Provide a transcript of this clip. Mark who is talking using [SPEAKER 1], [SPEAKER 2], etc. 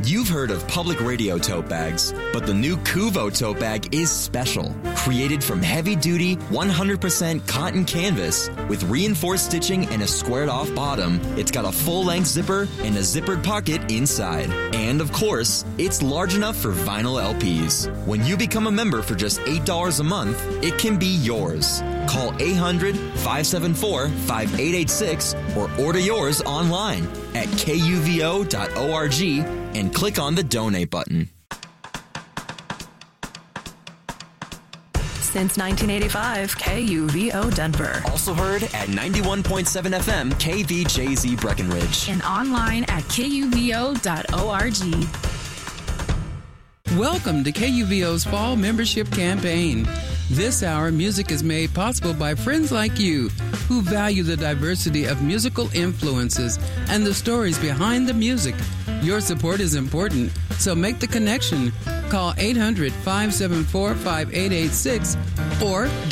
[SPEAKER 1] You've heard of public radio tote bags, but the new Kuvo tote bag is special. Created from heavy-duty, 100% cotton canvas with reinforced stitching and a squared-off bottom, it's got a full-length zipper and a zippered pocket inside. And, of course, it's large enough for vinyl LPs. When you become a member for just $8 a month, it can be yours. Call 800-574-5886 or order yours online at kuvo.org and click on the donate button.
[SPEAKER 2] Since 1985, KUVO Denver.
[SPEAKER 1] Also heard at 91.7 FM, KVJZ Breckenridge.
[SPEAKER 2] And online at kuvo.org.
[SPEAKER 3] Welcome to KUVO's Fall Membership Campaign. This hour, music is made possible by friends like you who value the diversity of musical influences and the stories behind the music. Your support is important, so make the connection. Call 800-574-5886 or